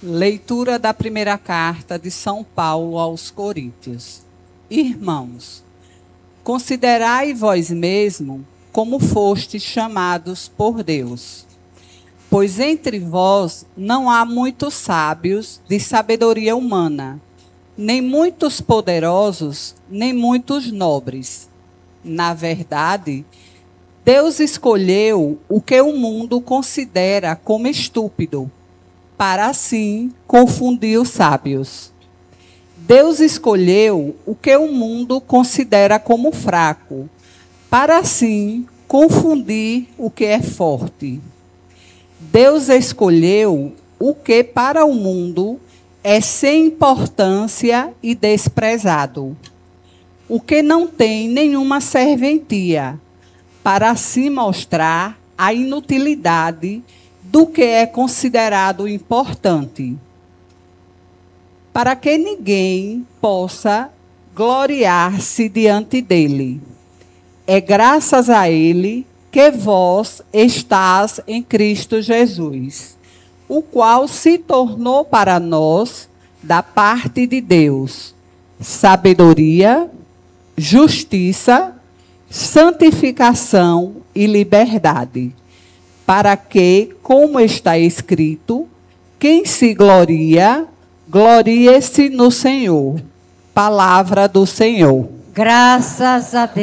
Leitura da primeira carta de São Paulo aos Coríntios. Irmãos, considerai vós mesmos como fostes chamados por Deus. Pois entre vós não há muitos sábios de sabedoria humana, nem muitos poderosos, nem muitos nobres. Na verdade, Deus escolheu o que o mundo considera como estúpido, para assim confundir os sábios. Deus escolheu o que o mundo considera como fraco, para assim confundir o que é forte. Deus escolheu o que para o mundo é sem importância e desprezado, o que não tem nenhuma serventia, para assim mostrar a inutilidade do que é considerado importante, para que ninguém possa gloriar-se diante dele. É graças a ele que vós estás em Cristo Jesus, o qual se tornou para nós, da parte de Deus, sabedoria, justiça, santificação e liberdade, para que, como está escrito, quem se gloria, glorie-se no Senhor. Palavra do Senhor. Graças a Deus.